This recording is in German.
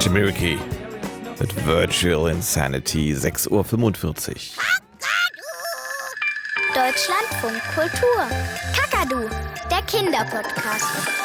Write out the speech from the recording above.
Chimeriki mit Virtual Insanity, 6:45 Uhr. Deutschlandfunk Kultur. Kakadu, der Kinderpodcast.